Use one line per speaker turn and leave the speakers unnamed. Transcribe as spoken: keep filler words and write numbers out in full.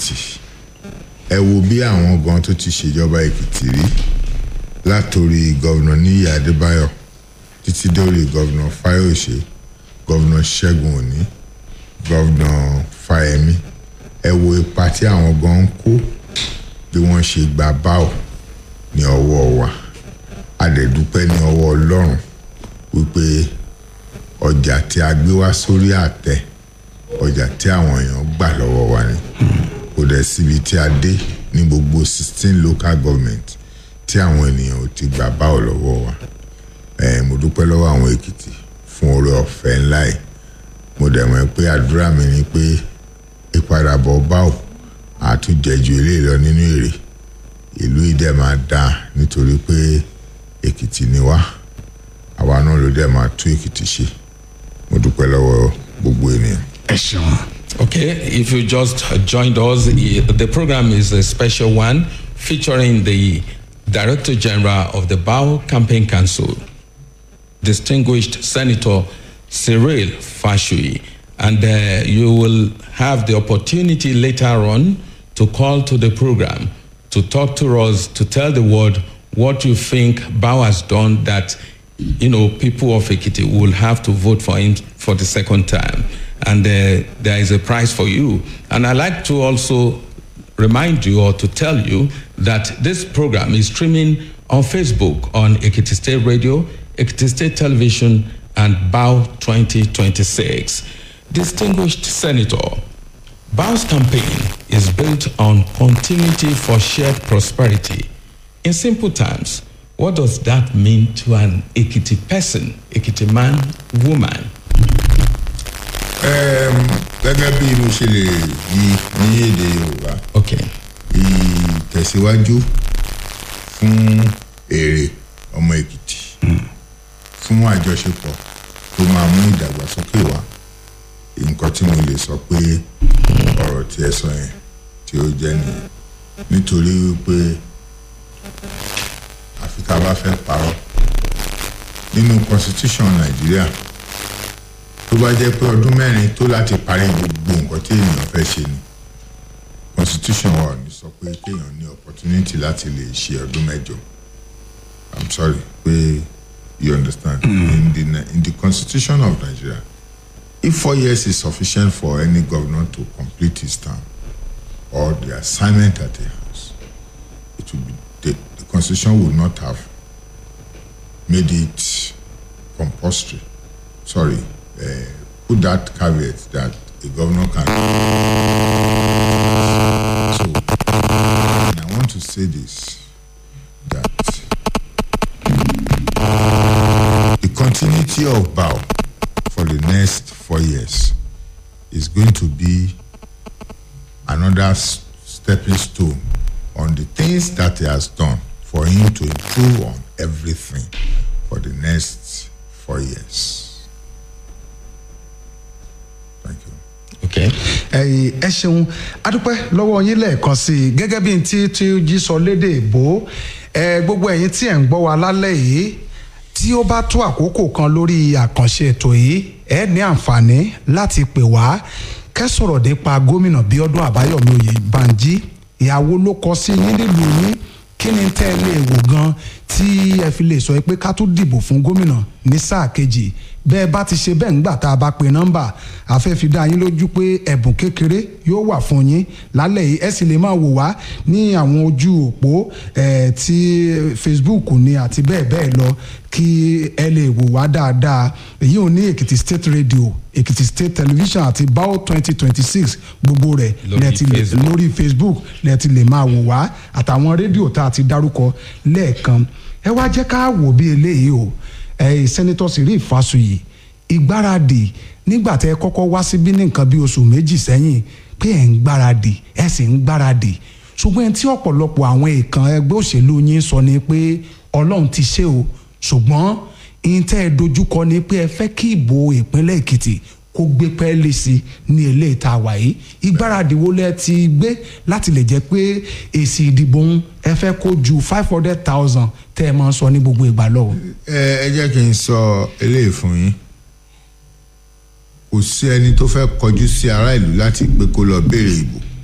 Èkìtì ẹ wo bí àwọn gan tó ti ṣèjọba Èkìtì rí látòrí gọ́vnà Níyì Adébáyọ̀ títí dórí gọ́vnà Fáyọ̀ṣe gọ́vnà Ṣẹ́gun Òní gọ́vnà Fáyẹmí ẹ wo ipa tí àwọn gan ń kó bí wọ́n ṣe gba báwò ní ọwọ́ wa a dẹ̀ dúpẹ́ ní ọwọ́ Ọlọ́run wípé ọjà tí a gbé wá sórí àtẹ ọjà tí àwọn èèyàn gbà lọ́wọ́ wa ni kò dẹ̀ síbi tí a dé ní gbogbo sixteen local government tí àwọn ènìyàn ò ti gbà báwò lọ́wọ́ wa ẹ̀ mo dúpẹ́ lọ́wọ́ àwọn Èkìtì fún oore ọ̀fẹ́ ńlá yìí mo dẹ̀ mọ̀ pé àdúrà mi ni pé ìpadàbọ̀ báwò àtúnjẹ̀jú eléyìí lọ nínú èrè ìlú yìí dẹ̀ máa dáa nítorí pé Èkìtì ni wá àwa náà ló dẹ̀ máa tún Èkìtì ṣe mo dúpẹ́ lọ́wọ́ gbogbo ènìyàn.
ẹ ṣeun.
Okay, if you just joined us, the program is a special one featuring the Director General of the Bao Campaign Council, distinguished Senator Cyril Fashui, and uh, you will have the opportunity later on to call to the program to talk to us, to tell the world what you think Bao has done that, you know, people of Ekiti will have to vote for him for the second time. And uh, there is a prize for you. And I'd like to also remind you or to tell you that this program is streaming on Facebook on Ekiti State Radio, Ekiti State Television, and Bao twenty twenty-six. Distinguished Senator, Bao's campaign is built on continuity for shared prosperity. In simple terms, what does that mean to an Ekiti person, Ekiti man, woman?
Gẹ́gẹ́ bí mo ṣe lè yí ní èdè Yorùbá.
Okay.
Ìtẹ̀síwájú fún èrè ọmọ Èkìtì fún àjọṣepọ̀ tó máa mú ìdàgbàsókè wá. Nǹkan tí mo lè sọ pé ọ̀rọ̀ tí ẹ sọ yẹn tí ó jẹ́ nìyẹn nítorí wípé àfi tá a bá fẹ́ parọ́ nínú constitution Nàìjíríà tó bá jẹ́ pé ọdún mẹ́rin tó láti parí gbogbo nǹkan tí èèyàn fẹ́ ṣe ni constitution wa ní sọ pé kéèyàn ní opportunity láti lè ṣe ọdún mẹ́jọ. I'm sorry pé you understand. Mm. in the in the constitution of Nigeria, if four years is sufficient for any governor to complete his term or the assignment at the house, it will be the, the constitution would not have made it compulsory. Sorry, uh, put that caveat that the governor can. So, and I want to say this, that the continuity of Bao for the next four years is going to be another stepping stone on the things that he has done for him to improve on everything for the next four years. Thank you.
Okay. ẹ ẹ ṣeun adúpẹ́ lọ́wọ́ yín lẹ́ẹ̀kan sí i gẹ́gẹ́ bí n tí tí ó jí sọ lédè ìbò ẹ gbogbo ẹ̀yin tí ẹ̀ ń gbọ́ wa lálẹ́ yìí tí ó bá tó àkókò kan lórí àkànṣe ètò yìí ẹ ní àǹfààní láti pè wá kẹ́ sọ̀rọ̀ nípa gómìnà Bíọ́dún Àbáyọ̀mí Oyèbánjí ìyàwó ló kọ sí yín nílùú yín kí ni tẹ́ ẹ lè wò gan tí ẹ fi lè sọ pé ká tún dìbò fún gómìnà ní sáà kejì bẹ́ẹ̀ bá ti ṣe bẹ́ẹ̀ ńgbà tá a bá pe nọ́mbà àfẹ́fi dá yín lójú pé ẹ̀bùn kékeré yóò wà fún yín lálẹ́ yìí ẹ sì lè máa wò wá ní àwọn ojú òpó ẹ̀ tí Facebook ní àti bẹ́ẹ̀ bẹ́ẹ̀ lọ kí ẹ lè wò wá dáadáa èyí ò ní Èkìtì State Radio Èkìtì State Television àti Bao twenty twenty six gbogbo rẹ̀ lẹ́ẹ̀tì lórí Facebook lẹ́ẹ̀tì lè máa wò wá àtàwọn rédíò tá a ti dárúkọ lẹ́ẹ̀kan ẹ wá jẹ́ ká wò bí eléyìí o ẹ Senator Cyril Fashui ìgbáradì nígbà tẹ́ kọ́kọ́ wá síbí ní nǹkan bí oṣù méjì sẹ́yìn pé ẹ̀ ń gbáradì ẹ̀ sì ń gbáradì ṣùgbọ́n ẹni tí ọ̀pọ̀lọpọ̀ àwọn èèkàn ẹgbẹ́ òṣèlú yín sọ ni pé Ọlọ́run ti ṣe o ṣùgbọ́n ìyẹn tẹ́ ẹ dojúkọ ni pé ẹ fẹ́ kí ìbò ìpínlẹ̀ Èkìtì kó gbé pẹ́ẹ́lí sí ní ilé ìta wàyí ìgbáradì wo lẹ ti gbé láti lè jẹ́ pé èsì ìdìbò ń ẹ fẹ́ kó ju five hundred thousand tẹ́ ẹ máa ń sọ ní gbogbo ìgbà lọ.
ẹ ẹ jẹ́ kí n sọ eléyìí fún yín kò sí ẹni tó fẹ́ kọjú sí ará ìlú láti pé kó lọ béèrè ìbò